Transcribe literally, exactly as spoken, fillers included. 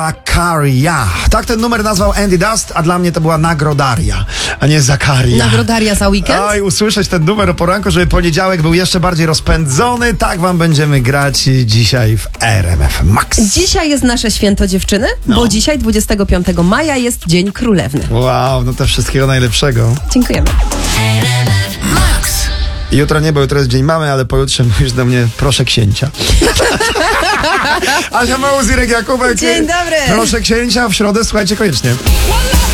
Zakaria. Tak ten numer nazwał Andy Dust, a dla mnie to była Nagrodaria, a nie Zakaria. Nagrodaria za weekend? Oj, usłyszeć ten numer o poranku, żeby poniedziałek był jeszcze bardziej rozpędzony. Tak wam będziemy grać dzisiaj w R M F Max. Dzisiaj jest nasze święto dziewczyny, No. bo dzisiaj, dwudziestego piątego maja, jest Dzień Królewny. Wow, no to wszystkiego najlepszego. Dziękujemy. Jutro nie, bo jutro jest Dzień Mamy, ale pojutrze mówisz do mnie, proszę księcia. Asia Małuz, Irek Jakubek. Dzień dobry. Proszę księcia, w środę słuchajcie koniecznie.